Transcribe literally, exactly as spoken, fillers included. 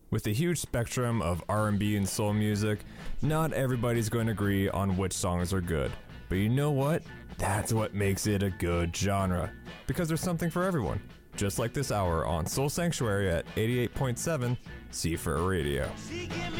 With a huge spectrum of R and B and soul music, not everybody's going to agree on which songs are good. But you know what? That's what makes it a good genre. Because there's something for everyone. Just like this hour on Soul Sanctuary at eighty-eight point seven C four Radio.